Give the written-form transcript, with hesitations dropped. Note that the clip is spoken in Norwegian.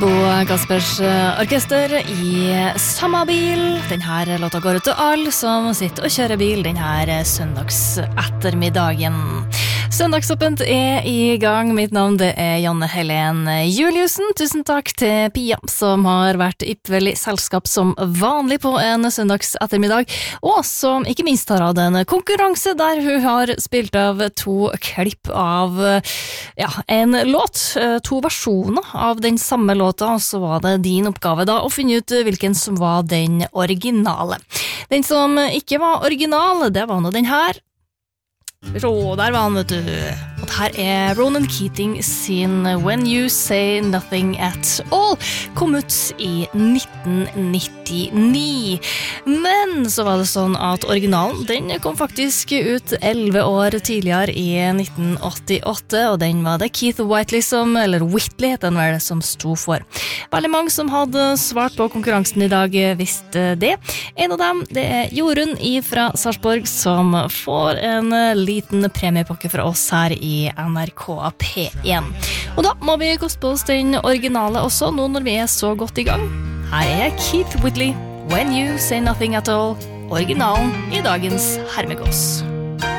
Bo Kaspers orkester i samme bil. Denne låta går ut til alle som sitter og kjører bil denne søndagsettermiddagen. Søndagsåpent i gang. Mitt navn det Janne Helen Juliussen. Tusen takk til Pia som har vært ypperlig selskap som vanlig på en søndagsettermiddag, og som ikke minst har hatt en konkurranse der hun har spilt av 2 klipp av en låt, 2 versjoner av den samme låta, og så var det din oppgave da å finne ut hvilken som var den originale. Den som ikke var original, det var nå den her. Så, der var han, vet du. Og det her Ronan Keating sin When You Say Nothing At All, kom ut i 1999. Men så var det sånn at originalen, den kom faktisk ut 11 år tidligere i 1988, og den var det Keith Whitley som, eller Whitley heter den vel, som sto for. Veldig mange som hadde svart på konkurransen i dag visste det. En av dem, det Jorunn fra Sarpsborg, som får en liten premiepakke fra oss her i NRK P1. Og da må vi koste på oss den originale også, nå når vi så godt i gang. Her Keith Whitley, When You Say Nothing At All, originalen i dagens Hermegås.